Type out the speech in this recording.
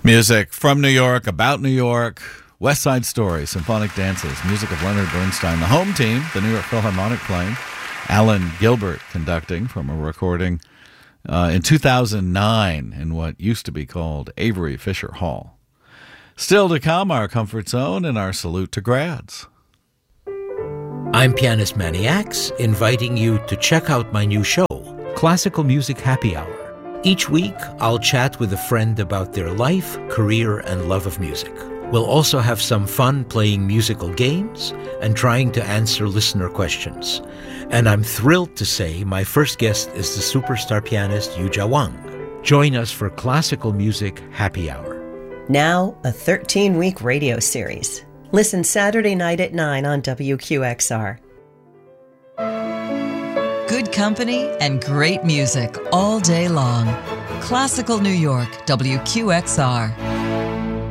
Music from New York, about New York, West Side Story, symphonic dances, music of Leonard Bernstein. The home team, the New York Philharmonic playing, Alan Gilbert conducting from a recording in 2009 in what used to be called Avery Fisher Hall. Still to come, our comfort zone and our salute to grads. I'm pianist Manny Axe, inviting you to check out my new show, Classical Music Happy Hour. Each week, I'll chat with a friend about their life, career, and love of music. We'll also have some fun playing musical games and trying to answer listener questions. And I'm thrilled to say my first guest is the superstar pianist Yuja Wang. Join us for Classical Music Happy Hour. Now, a 13-week radio series. Listen Saturday night at 9 on WQXR. Good company and great music all day long. Classical New York, WQXR.